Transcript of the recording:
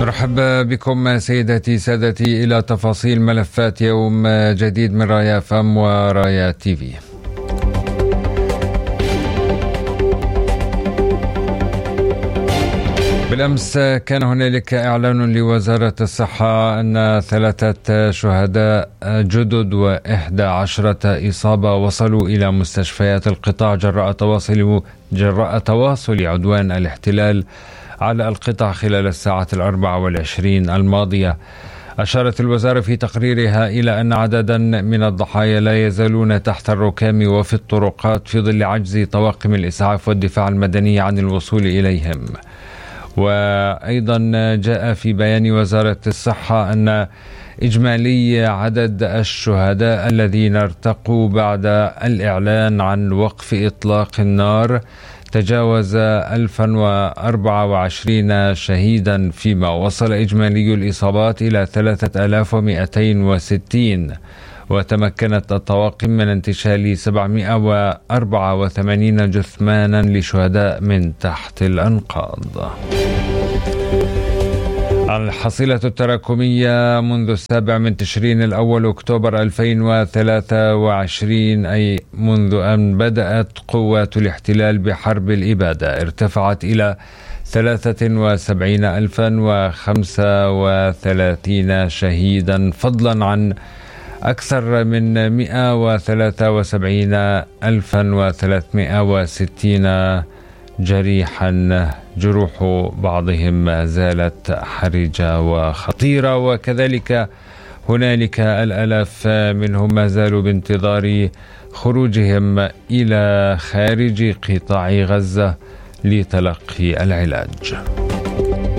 مرحبا بكم سيداتي سادتي إلى تفاصيل ملفات يوم جديد من رايا فم ورايا تي في. بالأمس كان هنالك إعلان لوزارة الصحة أن 3 شهداء جدد و11 إصابة وصلوا إلى مستشفيات القطاع جراء تواصل عدوان الاحتلال على القطاع خلال الساعة 24 الماضية. أشارت الوزارة في تقريرها إلى أن عددا من الضحايا لا يزالون تحت الركام وفي الطرقات في ظل عجز طواقم الإسعاف والدفاع المدني عن الوصول إليهم. وأيضا جاء في بيان وزارة الصحة أن إجمالي عدد الشهداء الذين ارتقوا بعد الإعلان عن وقف إطلاق النار تجاوز 1024 شهيدا، فيما وصل إجمالي الإصابات إلى 3260، وتمكنت الطواقم من انتشال 784 جثمانا لشهداء من تحت الأنقاض. الحصيلة التراكمية منذ 7 تشرين الأول أكتوبر 2023، أي منذ أن بدأت قوات الاحتلال بحرب الإبادة، ارتفعت إلى 73,035 شهيدا، فضلا عن أكثر من 173,360 جريحا، جروح بعضهم ما زالت حرجة وخطيرة، وكذلك هنالك الآلاف منهم ما زالوا بانتظار خروجهم إلى خارج قطاع غزة لتلقي العلاج.